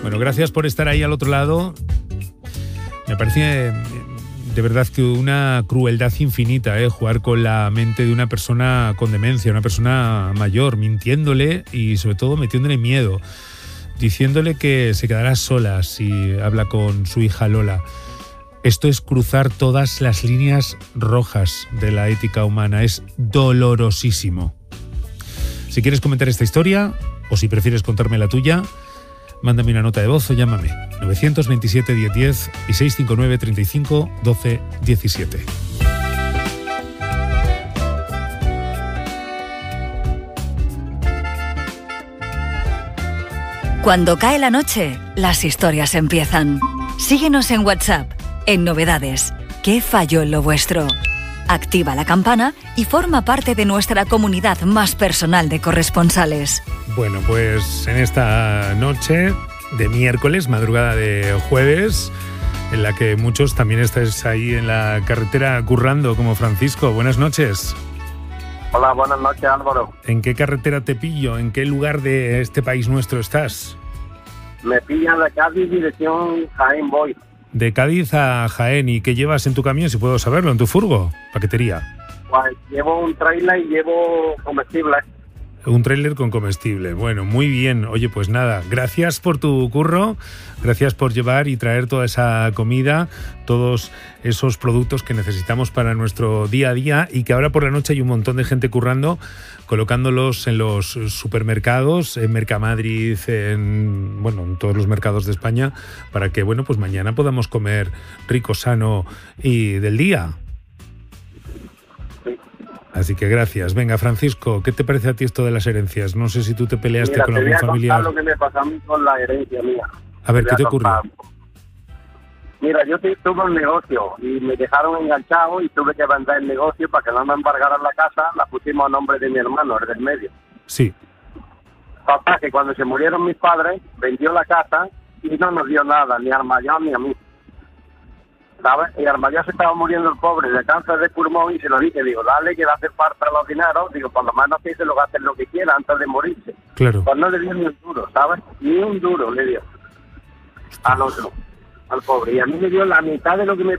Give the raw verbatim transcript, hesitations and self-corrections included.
Bueno, gracias por estar ahí al otro lado. Me parece de verdad que una crueldad infinita, ¿eh? Jugar con la mente de una persona con demencia, una persona mayor, mintiéndole y sobre todo metiéndole miedo, diciéndole que se quedará sola si habla con su hija Lola. Esto es cruzar todas las líneas rojas de la ética humana. Es dolorosísimo. Si quieres comentar esta historia, o si prefieres contarme la tuya, mándame una nota de voz o llámame. nueve dos siete, diez diez y seis cinco nueve, treinta y cinco, doce, diecisiete. Cuando cae la noche, las historias empiezan. Síguenos en WhatsApp, en Novedades. ¿Qué falló en lo vuestro? Activa la campana y forma parte de nuestra comunidad más personal de corresponsales. Bueno, pues en esta noche de miércoles, madrugada de jueves, en la que muchos también estáis ahí en la carretera currando, como Francisco. Buenas noches. Hola, buenas noches, Álvaro. ¿En qué carretera te pillo? ¿En qué lugar de este país nuestro estás? Me pillan de Cádiz, dirección Jaén voy. De Cádiz a Jaén. ¿Y qué llevas en tu camión, si puedo saberlo, en tu furgo? Paquetería. Pues llevo un trailer y llevo comestibles. Un tráiler con comestible. Bueno, muy bien. Oye, pues nada, gracias por tu curro, gracias por llevar y traer toda esa comida, todos esos productos que necesitamos para nuestro día a día y que ahora por la noche hay un montón de gente currando, colocándolos en los supermercados, en Mercamadrid, en, bueno, en todos los mercados de España, para que, bueno, pues mañana podamos comer rico, sano y del día. Así que gracias. Venga, Francisco, ¿qué te parece a ti esto de las herencias? No sé si tú te peleaste Mira, con te algún voy a familiar. contar lo que me pasó a mí con la herencia mía. A ver, Te ¿qué voy te a ocurrió? contar. Mira, yo te- tuve un negocio y me dejaron enganchado y tuve que vender el negocio para que no me embargaran la casa. La pusimos a nombre de mi hermano, el del medio. Sí. Papá, que cuando se murieron mis padres, vendió la casa y no nos dio nada, ni al mayor ni a mí. ¿Sabes? Y al mayor se estaba muriendo el pobre de cáncer de pulmón y se lo dije, digo, dale que le hace falta los dineros, digo, por lo menos que se lo gasten lo que quiera antes de morirse. Claro. Pues no le dio ni un duro, ¿sabes? Ni un duro le dio al otro, al pobre. Y a mí me dio la mitad de lo que me